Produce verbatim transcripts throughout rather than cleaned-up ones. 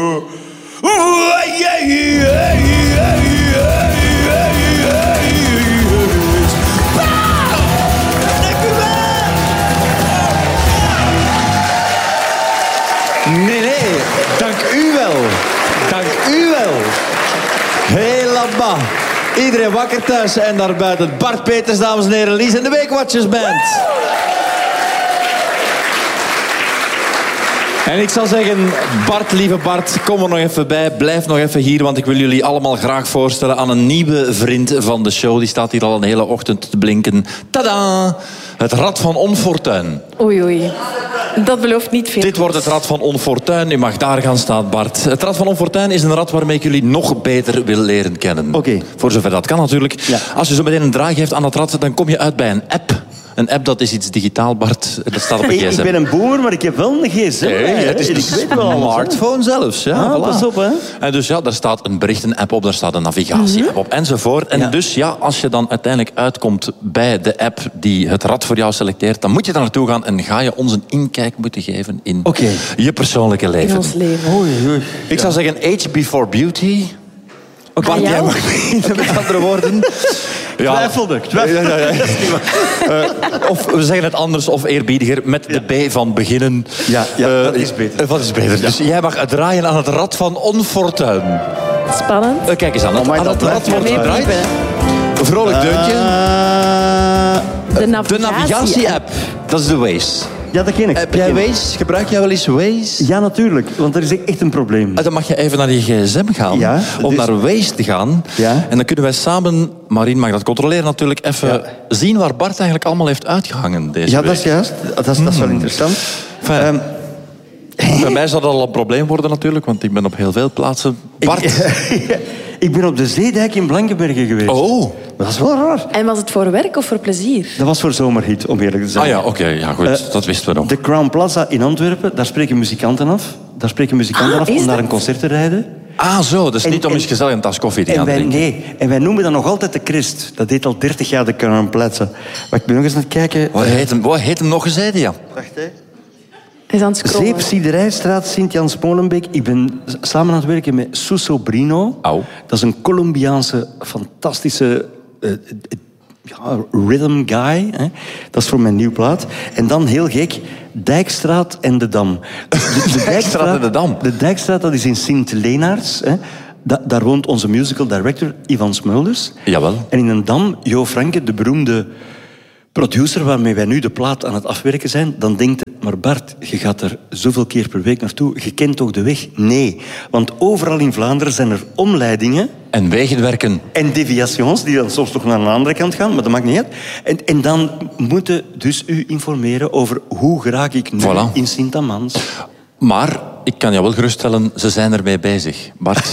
Nee, nee, dank u wel. Dank u wel. Heel laba. Iedereen wakker thuis en daar buiten. Bart Peters, dames en heren, Lies en de Weekwatchers Band. En ik zal zeggen, Bart, lieve Bart, kom er nog even bij. Blijf nog even hier, want ik wil jullie allemaal graag voorstellen aan een nieuwe vriend van de show. Die staat hier al een hele ochtend te blinken. Tada! Het Rad van Onfortuin. Oei, oei. Dat belooft niet veel. Dit wordt het Rad van Onfortuin. U mag daar gaan staan, Bart. Het Rad van Onfortuin is een rad waarmee ik jullie nog beter wil leren kennen. Oké. Okay. Voor zover dat kan natuurlijk. Ja. Als je zo meteen een draai geeft aan dat rad, dan kom je uit bij een app. Een app, dat is iets digitaal, Bart. Dat staat op een gsm. Ik ben een boomer, maar ik heb wel een gsm. Nee, het is een smartphone zelfs. Ja, ah, voilà. Pas op, hè. En dus ja, daar staat een berichten-app op, daar staat een navigatie-app op, enzovoort. En ja. dus ja, als je dan uiteindelijk uitkomt bij de app die het rad voor jou selecteert, dan moet je daar naartoe gaan en ga je ons een inkijk moeten geven in okay. je persoonlijke leven. In ons leven. Oei, oei. Ik zou zeggen, age before beauty. Okay. Bart, Ah, jij ja? mag beginnen met andere woorden. Ja. Twijfelde ik. Twijfelde. Ja, ja, ja. uh, of we zeggen het anders of eerbiediger, met de B van beginnen. Ja, ja uh, dat is beter. Uh, wat is beter? Ja. Dus jij mag draaien aan het Rad van Onfortuin. Spannend. Uh, kijk eens aan, het, oh, aan het rad wordt gedraaid. Een vrolijk deuntje. Uh, De navigatie-app. De navigatie-app, dat is de Waze. Ja, dat ken ik. Heb jij Waze? Gebruik jij wel eens Waze? Ja, natuurlijk. Want er is echt een probleem. Dan mag je even naar je gsm gaan, ja, om dus... naar Waze te gaan. Ja. En dan kunnen wij samen, Marien mag dat controleren natuurlijk, even ja. zien waar Bart eigenlijk allemaal heeft uitgehangen deze ja, week. dat is juist. Dat is, dat is wel interessant. Enfin, um, bij mij zal dat al een probleem worden natuurlijk, want ik ben op heel veel plaatsen. Bart. Ik, ik ben op de Zeedijk in Blankenberge geweest. Oh. Dat is wel raar. En was het voor werk of voor plezier? Dat was voor zomerhit, om eerlijk te zijn. Ah ja, oké, okay, ja, goed, uh, dat wisten we nog. De Crown Plaza in Antwerpen, daar spreken muzikanten af. Daar spreken muzikanten ah, af om dat? naar een concert te rijden. Ah, zo, dat is en, niet om en, eens gezellig een tas koffie te gaan wij, drinken. Nee, en wij noemen dat nog altijd de Christ. Dat deed al dertig jaar de Crown Plaza. Maar ik ben nog eens aan het kijken. Wat heet hem, wat heet hem nog eens, zei ja? Wacht, hè. Hij is aan het scrollen. Zeepsiederijstraat, Sint-Jans-Molenbeek. Ik ben samen aan het werken met Suso Brino. Au. Dat is een Colombiaanse, fantastische uh, ja, rhythm guy. Hè. Dat is voor mijn nieuwe plaat. En dan, heel gek, Dijkstraat en de Dam. De, de, de Dijkstraat en de Dam? De Dijkstraat, dat is in Sint-Leenaerts. Hè. Da, daar woont onze musical director, Ivan Smulders. Jawel. En in een Dam, Jo Franke, de beroemde producer waarmee wij nu de plaat aan het afwerken zijn, dan denkt hij, maar Bart, je gaat er zoveel keer per week naartoe, je kent toch de weg? Nee, want overal in Vlaanderen zijn er omleidingen en wegenwerken. En deviations, die dan soms nog naar een andere kant gaan, maar dat maakt niet uit. En, en dan moeten dus u informeren over hoe raak ik nu voilà. in Sint-Amans. Maar ik kan jou wel geruststellen, ze zijn ermee bezig, Bart.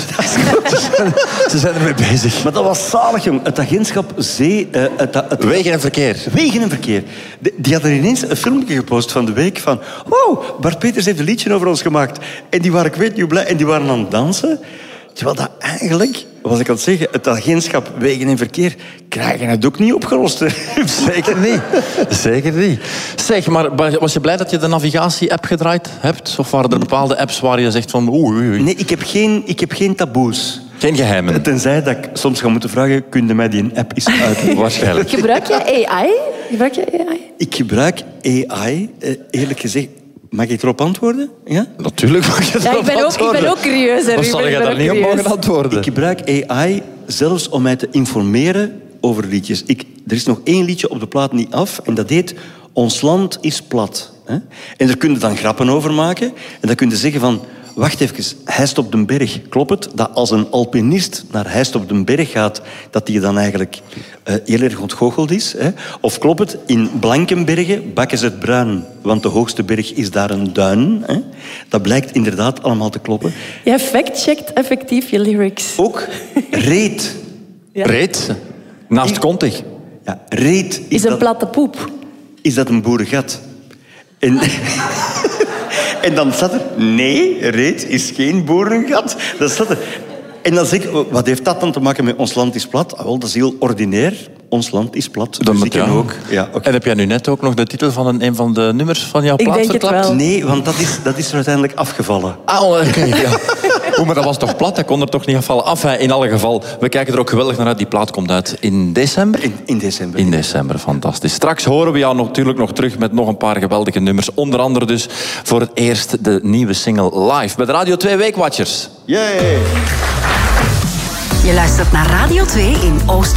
Ze zijn ermee bezig. Maar dat was zalig, jong. Het agentschap Zee... Uh, het, het, Wegen en Verkeer. Wegen en Verkeer. De, die hadden ineens een filmpje gepost van de week van... Wow, Bart Peters heeft een liedje over ons gemaakt. En die waren, ik weet niet hoe blij, en die waren aan het dansen. Terwijl dat eigenlijk, was ik aan het zeggen, het agentschap Wegen en Verkeer krijgen het ook niet opgelost. Zeker niet. Zeker niet. Zeg, maar was je blij dat je de navigatie-app gedraaid hebt? Of waren er bepaalde apps waar je zegt van... Oei, oei. Nee, ik heb geen, ik heb geen taboes. Geen geheimen? Tenzij dat ik soms ga moeten vragen, kun je mij die app eens uitleggen? Waarschijnlijk. Gebruik je A I? Gebruik je A I? Ik gebruik A I, eerlijk gezegd. Mag ik erop antwoorden? Ja? Natuurlijk mag je erop ja, ik ben ook, antwoorden. Ik ben ook curieus. Wat zal je daar niet op mogen antwoorden? Ik gebruik A I zelfs om mij te informeren over liedjes. Ik, er is nog één liedje op de plaat niet af en dat heet Ons land is plat. Hè? En daar kun je dan grappen over maken. En dan kun je zeggen van... Wacht even, Heist op den Berg. Klopt het dat als een alpinist naar Heist op den Berg gaat, dat die dan eigenlijk uh, heel erg ontgoocheld is? Hè? Of klopt het, in Blankenbergen bakken ze het bruin, want de hoogste berg is daar een duin. Hè? Dat blijkt inderdaad allemaal te kloppen. Jij fact-checkt effectief je lyrics. Ook reet. Ja. Reet? Naast Kontig. Ja, reet. Is, is een dat, platte poep. Is dat een boerengat? En... En dan staat er, nee, reet is geen boerengat. Dat staat er. En dan zeg ik, wat heeft dat dan te maken met ons land is plat? Ah, wel, dat is heel ordinair. Ons land is plat. Dat dus moet, ik ja. ook. Ja, okay. En heb jij nu net ook nog de titel van een, een van de nummers van jouw ik plaat denk verklapt? Het wel. Nee, want dat is, dat is er uiteindelijk afgevallen. Ah, oké, okay, ja. Oeh, maar dat was toch plat? Dat kon er toch niet afvallen? Enfin, in alle geval, we kijken er ook geweldig naar uit. Die plaat komt uit in december? In, in december. In december, fantastisch. Straks horen we jou natuurlijk nog terug met nog een paar geweldige nummers. Onder andere dus voor het eerst de nieuwe single live bij de Radio twee Weekwatchers. Yay! Je luistert naar Radio twee in Oost